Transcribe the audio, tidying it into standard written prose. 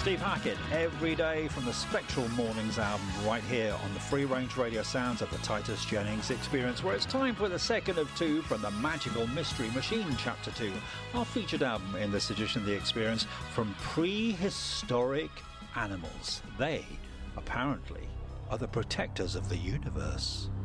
Steve Hackett, every day from the Spectral Mornings album, right here on the free range radio sounds of the Titus Jennings Experience, where it's time for the second of two from the Magical Mystery Machine Chapter 2, our featured album in this edition of the Experience, from prehistoric animals. They, apparently, are the protectors of the universe.